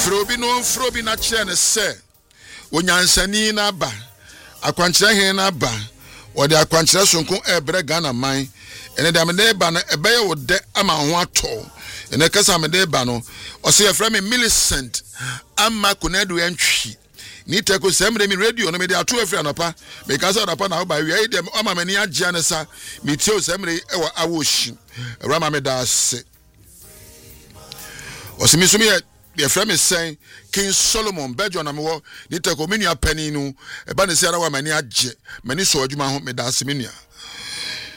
Frobi no frobi na kire ne se onyansani na ba akwankyerɛ hen na ba wɔde akwankyerɛ sonko ebre Ghana man ene de amede ba no ebeye wo de ama ho atɔ ene kasa amede ba no ɔse yɛfrɛ me Millicent ama konedu entwi ni teko semre mi radio no me de ato afri anapa me kasa anapa na ba wi dem ama mani agya ne sa me tie semre ewa awoshi rama me da se osimi sumi ye frɛ me sen King Solomon Bejo na me wo ni teko menua pani no eba ne se ara wa mani agye mani so adwuma ho me da se menua